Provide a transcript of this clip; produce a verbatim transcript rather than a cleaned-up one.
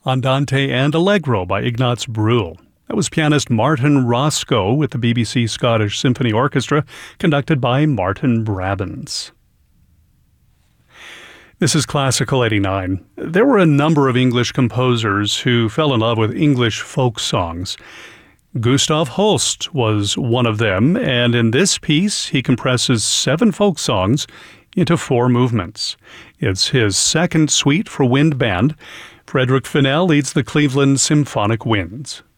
Andante and Allegro by Ignaz Brühl. That was pianist Martin Roscoe with the B B C Scottish Symphony Orchestra, conducted by Martin Brabants. This is Classical eighty-nine. There were a number of English composers who fell in love with English folk songs. Gustav Holst was one of them, and in this piece he compresses seven folk songs into four movements. It's his second suite for wind band. Frederick Fennell leads the Cleveland Symphonic Winds.